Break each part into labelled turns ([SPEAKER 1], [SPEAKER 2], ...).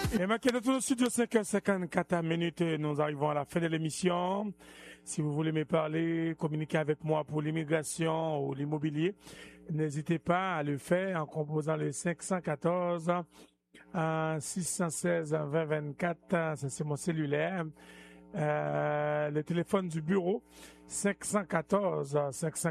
[SPEAKER 1] Et maintenant, dans le studio 5h54 minutes, nous arrivons à la fin de l'émission. Si vous voulez me parler, communiquer avec moi pour l'immigration ou l'immobilier, n'hésitez pas à le faire en composant le 514 616 2024. C'est mon cellulaire. Le téléphone du bureau 514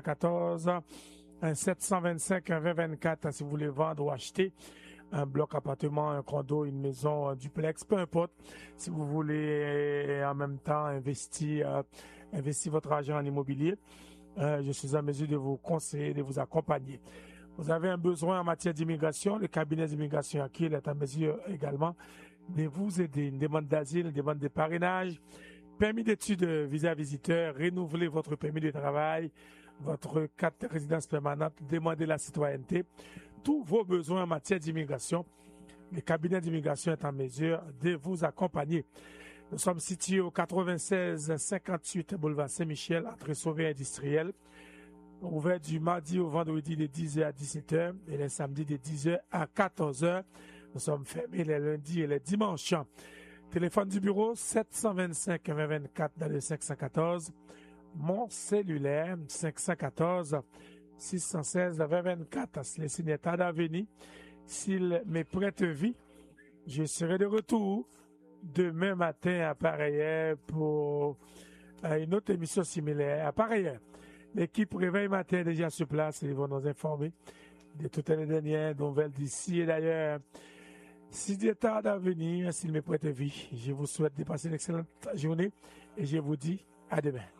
[SPEAKER 1] 725 2024 si vous voulez vendre ou acheter un bloc appartement, un condo, une maison, un duplex, peu importe. Si vous voulez en même temps investir votre argent en immobilier, je suis en mesure de vous conseiller, de vous accompagner. Vous avez un besoin en matière d'immigration, le cabinet d'immigration acquis est en mesure également de vous aider. Une demande d'asile, une demande de parrainage, permis d'études, visa visiteur, renouveler votre permis de travail, votre carte de résidence permanente, demander la citoyenneté, tous vos besoins en matière d'immigration. Le cabinet d'immigration est en mesure de vous accompagner. Nous sommes situés au 96 58 boulevard Saint-Michel, entrée Sauvé industriel, ouvert du mardi au vendredi de 10h à 17h et les samedis de 10h à 14h. Nous sommes fermés les lundis et les dimanches. Téléphone du bureau 725 2024 dans le 514. Mon cellulaire 514 616 2024. Le signataire d'avenir, s'il me prête vie, je serai de retour demain matin à pareille heure pour une autre émission similaire à pareille heure. L'équipe Réveil Matin est déjà sur place et ils vont nous informer de toutes les dernières nouvelles d'ici et d'ailleurs. Si Dieu tarde à venir, s'il me prête vie, je vous souhaite de passer une excellente journée et je vous dis à demain.